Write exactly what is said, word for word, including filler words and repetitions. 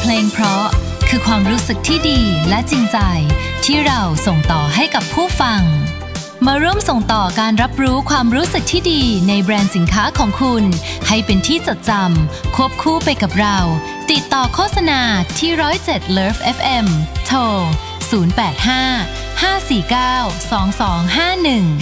เพลงเพราะคือความรู้สึกที่ดีและจริงใจที่เราส่งต่อให้กับผู้ฟังมาร่วมส่งต่อการรับรู้ความรู้สึกที่ดีในแบรนด์สินค้าของคุณให้เป็นที่จดจำควบคู่ไปกับเราติดต่อโฆษณาที่หนึ่งศูนย์เจ็ด Love เอฟ เอ็ม โทรศูนย์ แปด ห้า ห้า สี่ เก้า สอง สอง ห้า หนึ่ง